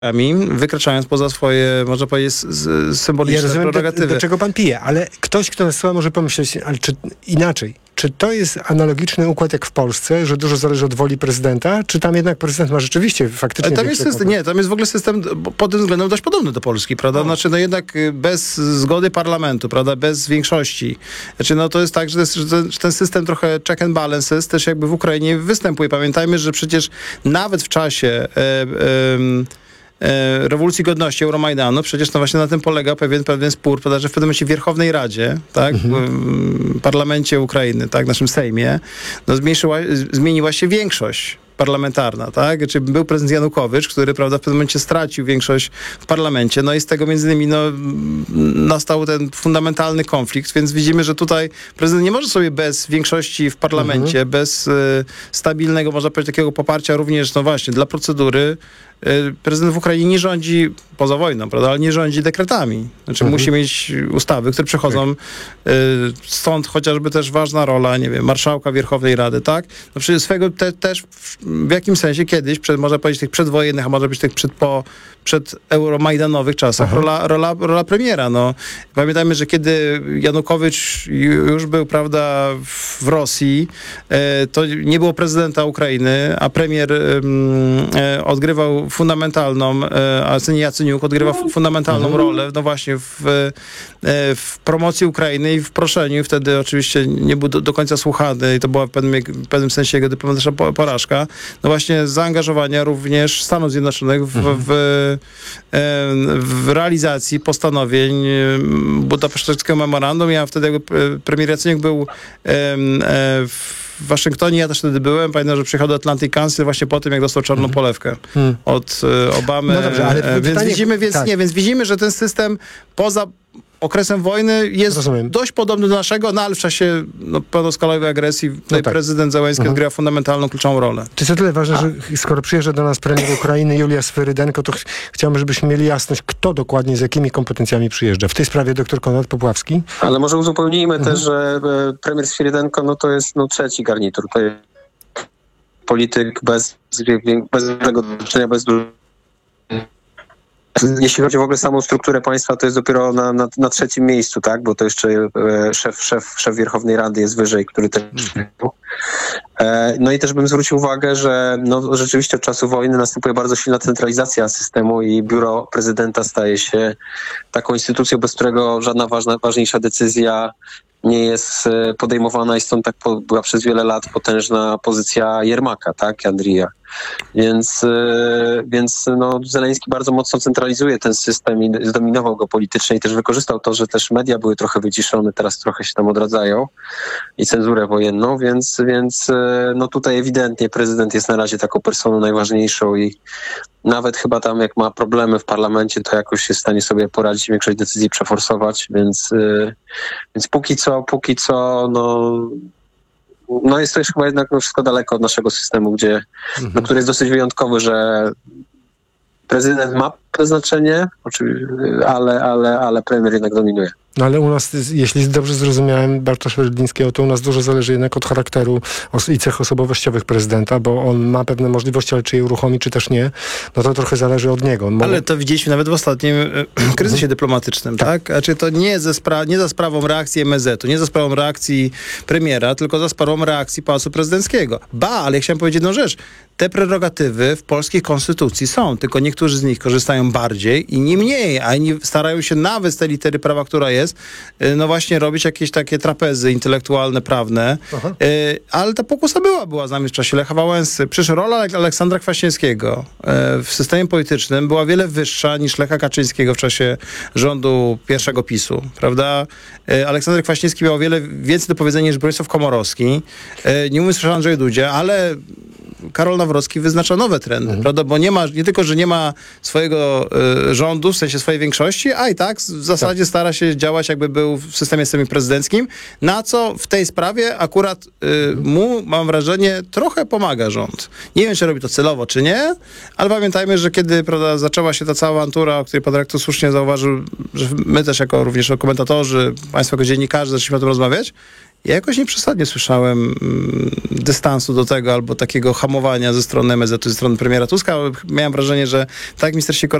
wykraczając poza swoje, można powiedzieć, symboliczne prerogatywy. Do czego pan pije, ale ktoś, kto nas słucha, może pomyśleć, ale czy inaczej? Czy to jest analogiczny układ jak w Polsce, że dużo zależy od woli prezydenta? Czy tam jednak prezydent ma rzeczywiście faktycznie... Tam jest system, tam jest w ogóle system pod tym względem dość podobny do Polski, prawda? Znaczy, jednak bez zgody parlamentu, prawda? Bez większości. Znaczy, to jest tak, że ten system trochę check and balances też jakby w Ukrainie występuje. Pamiętajmy, że przecież nawet w czasie rewolucji godności, Euromajdanu, przecież właśnie na tym polegał pewien spór, prawda, że w pewnym momencie w Wierchownej Radzie, tak, w parlamencie Ukrainy, tak, w naszym Sejmie, zmieniła się większość parlamentarna, tak? Czyli był prezydent Janukowycz, który, prawda, w pewnym momencie stracił większość w parlamencie, i z tego między innymi, nastał ten fundamentalny konflikt, więc widzimy, że tutaj prezydent nie może sobie bez większości w parlamencie, bez stabilnego, można powiedzieć, takiego poparcia również, właśnie, dla procedury. Prezydent w Ukrainie nie rządzi poza wojną, prawda, ale nie rządzi dekretami. Znaczy musi mieć ustawy, które przechodzą, stąd chociażby też ważna rola, nie wiem, marszałka Wierchownej Rady, tak? Przecież swego też w jakimś sensie kiedyś, można powiedzieć tych przedwojennych, a może być tych przed euromajdanowych czasach, rola premiera. Pamiętajmy, że kiedy Janukowycz już był, prawda, w Rosji, to nie było prezydenta Ukrainy, a premier odgrywał fundamentalną, a Jacyniuk odgrywa fundamentalną rolę, właśnie w promocji Ukrainy i w proszeniu. I wtedy oczywiście nie był do końca słuchany i to była w pewnym sensie jego dyplomatyczna porażka. Właśnie zaangażowania również Stanów Zjednoczonych w realizacji postanowień budapeszteńskiego memorandum. Ja wtedy jakby premier Jacyniuk był w Waszyngtonie, ja też wtedy byłem. Pamiętam, że przyjechał do Atlantic Council właśnie po tym, jak dostał czarną polewkę od Obamy. No dobrze, ale więc widzimy, że ten system poza okresem wojny jest dość podobny do naszego, ale w czasie pełnoskalowej agresji prezydent Zełenski odgrywa fundamentalną, kluczową rolę. To jest o tyle ważne, że skoro przyjeżdża do nas premier Ukrainy Julia Swyrydenko, to chciałbym, żebyśmy mieli jasność, kto dokładnie, z jakimi kompetencjami przyjeżdża. W tej sprawie dr Konrad Popławski. Ale może uzupełnijmy też, że premier Swyrydenko to jest trzeci garnitur. To jest polityk bez dużego doświadczenia, bez dużego. Jeśli chodzi w ogóle o samą strukturę państwa, to jest dopiero na trzecim miejscu, tak? Bo to jeszcze szef Wierchownej Rady jest wyżej, który też... I też bym zwrócił uwagę, że rzeczywiście od czasu wojny następuje bardzo silna centralizacja systemu i biuro prezydenta staje się taką instytucją, bez którego żadna ważniejsza decyzja nie jest podejmowana i stąd tak była przez wiele lat potężna pozycja Jermaka, tak, Andrija. Więc Zełenski bardzo mocno centralizuje ten system i zdominował go politycznie i też wykorzystał to, że też media były trochę wyciszone, teraz trochę się tam odradzają i cenzurę wojenną, więc tutaj ewidentnie prezydent jest na razie taką personą najważniejszą i nawet chyba tam jak ma problemy w parlamencie, to jakoś jest w stanie sobie poradzić, większość decyzji przeforsować, więc póki co jest to już chyba jednak wszystko daleko od naszego systemu, który jest dosyć wyjątkowy, że prezydent ma znaczenie, ale premier jednak dominuje. No ale u nas, jeśli dobrze zrozumiałem Bartosza Rydlińskiego, to u nas dużo zależy jednak od charakteru i cech osobowościowych prezydenta, bo on ma pewne możliwości, ale czy je uruchomi, czy też nie, to trochę zależy od niego. Ale to widzieliśmy nawet w ostatnim kryzysie dyplomatycznym, tak? Znaczy to nie za sprawą reakcji MSZ-u, nie za sprawą reakcji premiera, tylko za sprawą reakcji Pałacu Prezydenckiego. Ale ja chciałem powiedzieć jedną rzecz. Te prerogatywy w polskiej konstytucji są, tylko niektórzy z nich korzystają bardziej i nie mniej, a inni starają się nawet z tej litery prawa, która jest, właśnie robić jakieś takie trapezy intelektualne, prawne. Ale ta pokusa była z nami w czasie Lecha Wałęsy. Przecież rola Aleksandra Kwaśniewskiego w systemie politycznym była wiele wyższa niż Lecha Kaczyńskiego w czasie rządu pierwszego PiS-u, prawda? Aleksander Kwaśniewski miał o wiele więcej do powiedzenia niż Bronisław Komorowski. Nie mówiąc o Andrzeju Dudzie, ale Karol Nawrocki wyznacza nowe trendy, prawda? Bo nie tylko, że nie ma swojego rządu, w sensie swojej większości, a i tak w zasadzie stara się działać, jakby był w systemie semiprezydenckim, na co w tej sprawie akurat mam wrażenie, trochę pomaga rząd. Nie wiem, czy robi to celowo, czy nie, ale pamiętajmy, że kiedy, prawda, zaczęła się ta cała awantura, o której pan dyrektor słusznie zauważył, że my też również komentatorzy, państwo jako dziennikarze zaczęliśmy o tym rozmawiać, Ja jakoś nieprzesadnie słyszałem dystansu do tego albo takiego hamowania ze strony MSZ, ze strony premiera Tuska. Miałem wrażenie, że tak jak minister Sikorski